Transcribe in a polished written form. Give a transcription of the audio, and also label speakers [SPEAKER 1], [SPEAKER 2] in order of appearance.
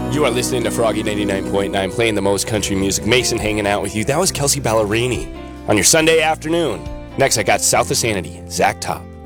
[SPEAKER 1] You are listening to Froggy 99.9, playing the most country music. Mason hanging out with you. That was Kelsey Ballerini on your Sunday afternoon. Next, I got South of Sanity, Zach Top.